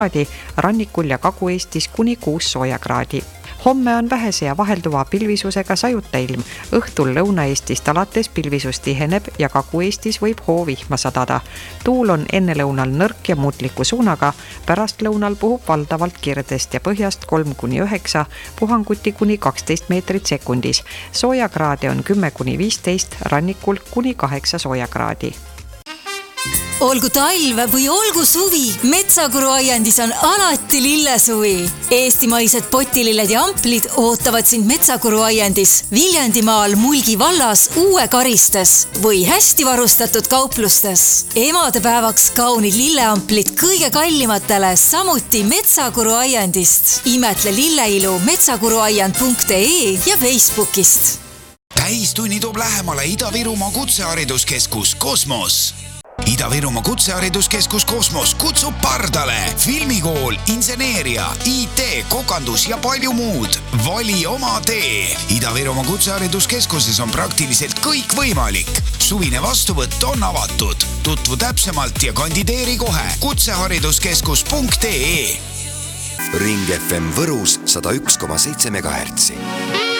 rannikul ja Kagu-Eestis kuni 6 soojakraadi. Homme on vähese ja vahelduva pilvisusega sajuta ilm. Õhtul Lõuna-Eestist alates pilvisus tiheneb ja Kagu-Eestis võib hoovihma sadada. Tuul on ennelõunal nõrk ja muutliku suunaga. Pärast lõunal puhub valdavalt kirdest ja põhjast 3-9, puhanguti kuni 12 meetrit sekundis. Soojakraade on 10-15, rannikul kuni 8 soojakraadi. Olgu talv või olgu suvi, Metsakuru aiandis on alati lillesuvi. Eestimaised potililled ja amplid ootavad sind Metsakuru aiandis Viljandimaal Mulgi vallas Uue Karistes või hästi varustatud kauplustes. Emadepäevaks kaunid lilleamplid kõige kallimatele, samuti Metsakuru aiandist. Imetle lilleilu metsakuruaiand.ee ja Facebookist. Täistunni toob lähemale Ida-Virumaa kutsehariduskeskus Kosmos. Ida-Virumaa kutsehariduskeskus Kosmos kutsub pardale filmikool, inseneeria, IT, kokandus ja palju muud. Vali oma tee. Ida-Virumaa kutsehariduskeskuses on praktiliselt kõik võimalik. Suvine vastuvõtt on avatud. Tutvu täpsemalt ja kandideeri kohe kutsehariduskeskus.ee. Ring FM Võrus 101,7 MHz.